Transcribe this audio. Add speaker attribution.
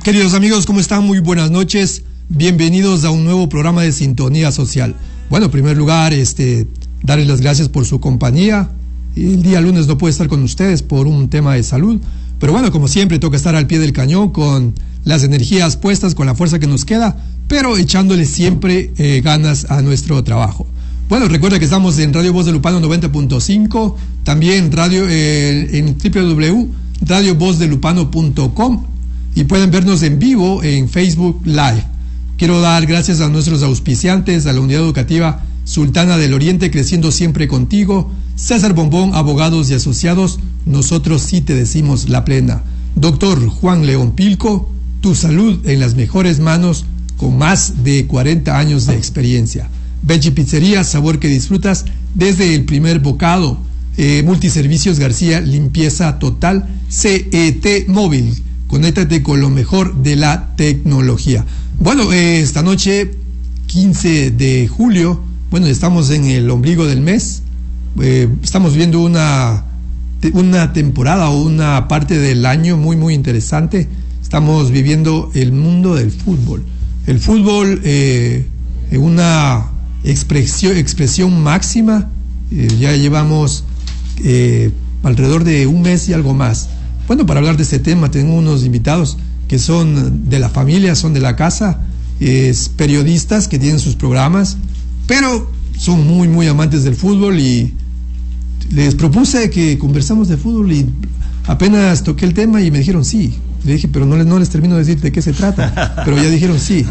Speaker 1: Queridos amigos, ¿cómo están? Muy buenas noches. Bienvenidos a un nuevo programa de Sintonía Social. Bueno, en primer lugar, darles las gracias por su compañía. El día lunes no puedo estar con ustedes por un tema de salud, pero bueno, como siempre, toca estar al pie del cañón con las energías puestas, con la fuerza que nos queda, pero echándole siempre ganas a nuestro trabajo. Bueno, recuerda que estamos en Radio Voz de Lupano 90.5, también en www.radiovozdelupano.com y pueden vernos en vivo en Facebook Live. Quiero dar gracias a nuestros auspiciantes, a la Unidad Educativa Sultana del Oriente, creciendo siempre contigo, César Bombón, Abogados y Asociados, nosotros sí te decimos la plena. Doctor Juan León Pilco, tu salud en las mejores manos con más de 40 años de experiencia. Veggie Pizzería, sabor que disfrutas desde el primer bocado. Multiservicios García, limpieza total. CET Móvil, conéctate con lo mejor de la tecnología. Bueno, esta noche, 15 de julio, bueno, estamos en el ombligo del mes. Estamos viendo una temporada o una parte del año muy, muy interesante. Estamos viviendo el mundo del fútbol. El fútbol, una expresión máxima. Ya llevamos alrededor de un mes y algo más. Bueno, para hablar de este tema tengo unos invitados que son de la familia, son de la casa, periodistas que tienen sus programas, pero son muy, muy amantes del fútbol y les propuse que conversamos de fútbol y apenas toqué el tema y me dijeron sí. Le dije, pero no les termino de decir de qué se trata, pero ya dijeron sí.